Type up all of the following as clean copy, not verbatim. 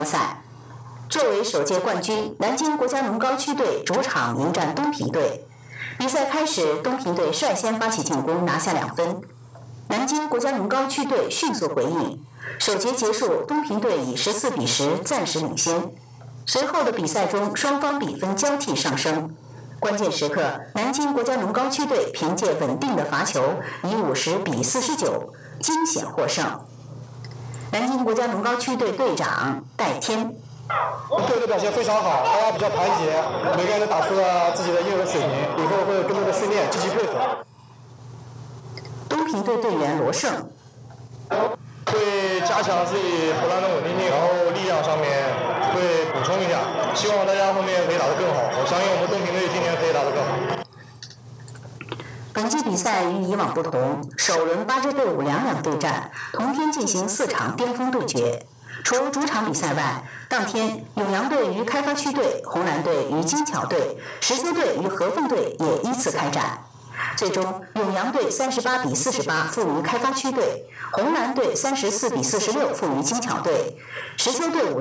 赛。作为首届冠军，南京国家农高区队主场迎战东平队。比赛开始，东平队率先发起进攻，拿下2分。南京国家农高区队迅速回应，首节结束，东平队以14-10暂时领先。随后的比赛中，双方比分交替上升。关键时刻，南京国家农高区队凭借稳定的罚球，以50-49惊险获胜。南京国家农高区队队长戴天。 队的表现非常好，大家比较团结，每个人都打出了自己的应有的水平，以后会有更多的训练，积极配合。 东平队队员罗胜会加强自己投篮的稳定性，然后力量上面会补充一下，希望大家后面可以打得更好。我相信我们东平队今年可以打得更好。 本届比赛与以往不同，首轮8支队伍两对战，同天进行4场巅峰对决。除主场比赛外，当天永阳队与开发区队、红蓝队与金巧队、石丘队与和凤队也依次开战。最终，永阳队38-48负于开发区队，红蓝队34-46负于金巧队，石丘队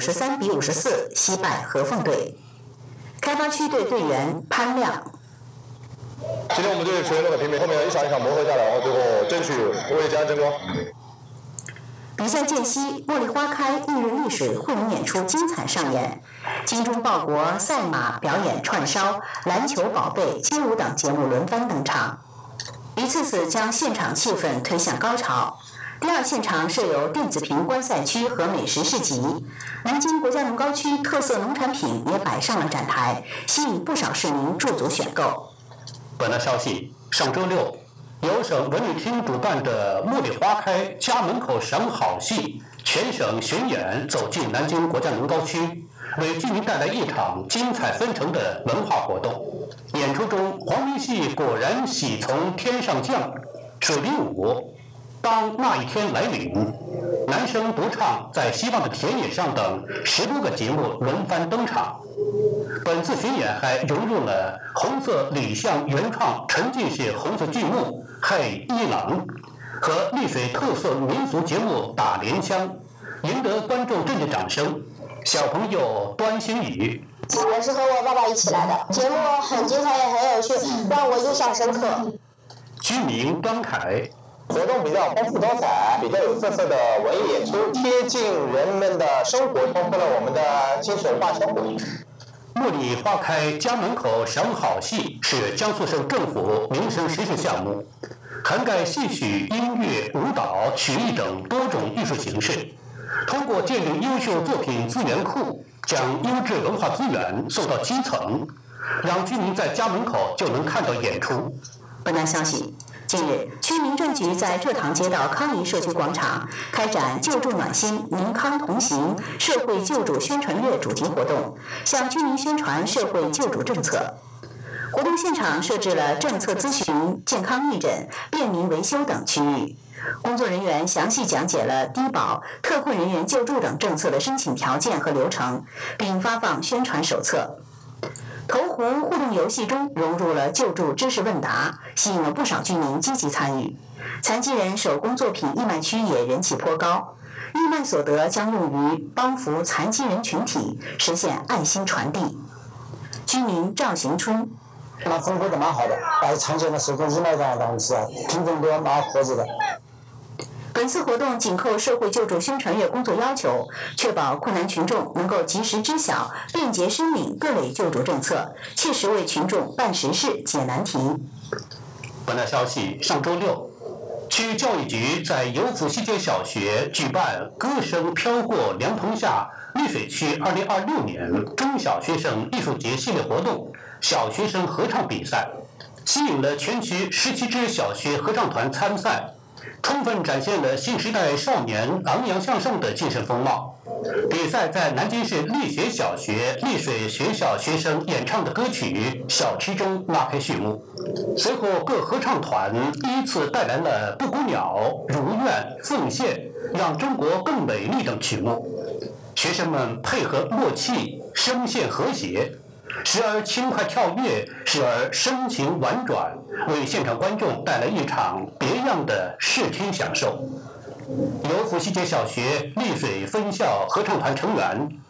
53-54惜败和凤队。开发区队队员潘亮。 今天我们队球员都很拼命，后面一场一场磨合下来，然后最后争取为家争光。 比赛间隙，茉莉花开、丽人丽水汇舞演出精彩上演，精忠报国、赛马表演串烧、篮球宝贝、街舞等节目轮番登场，一次次将现场气氛推向高潮。第二现场设有电子屏观赛区和美食市集，南京国家农高区特色农产品也摆上了展台，吸引不少市民驻足选购。 本台消息，上周六，由省文旅厅主办的茉莉花开家门口赏好戏全省巡演走进南京国家农高区，为居民带来一场精彩纷呈的文化活动。演出中，黄梅戏果然喜从天上降，水兵舞当那一天来临，男声独唱在希望的田野上等10多个节目轮番登场。本次巡演还融入了红色李相原创沉浸式红色剧目《嘿伊朗》和丽水特色民俗节目打莲香，赢得观众阵阵掌声。小朋友端心语： 我是和我爸爸一起来的，节目很精彩也很有趣，让我印象深刻。 居民张凯： 活动比较丰富多彩，比较有特色的文艺演出，贴近人们的生活，丰富了我们的精神文化生活。 茉莉花开家门口赏好戏是江苏省政府民生实事项目，涵盖戏曲、音乐、舞蹈、曲艺等多种艺术形式，通过建立优秀作品资源库，将优质文化资源送到基层，让居民在家门口就能看到演出。 本台消息，近日，区民政局在蔗塘街道康怡社区广场开展救助暖心、民康同行社会救助宣传月主题活动，向居民宣传社会救助政策。活动现场设置了政策咨询、健康义诊、便民维修等区域，工作人员详细讲解了低保、特困人员救助等政策的申请条件和流程，并发放宣传手册。投壶互动游戏中融入了救助知识问答，吸引了不少居民积极参与。残疾人手工作品义卖区也人气颇高，义卖所得将用于帮扶残疾人群体，实现爱心传递。居民赵行春： 那分配的蛮好的，常见的手工义卖档是品种都蛮合适的。 本次活动紧扣社会救助宣传月工作要求，确保困难群众能够及时知晓、便捷申领各类救助政策，切实为群众办实事、解难题。 本台消息，上周六，区教育局在油府西街小学举办歌声飘过凉棚下丽水区2026年中小学生艺术节系列活动小学生合唱比赛，吸引了全区17支小学合唱团参赛，充分展现了新时代少年昂扬向上的精神风貌。比赛在南京市丽学小学丽水学校学生演唱的歌曲《小池》中拉开序幕。随后，各合唱团依次带来了《布谷鸟》《如愿》《奉献》《让中国更美丽》等曲目。学生们配合默契，声线和谐，时而轻快跳跃，时而深情婉转，为现场观众带来一场别样的视听享受。油府西街小学丽水分校合唱团成员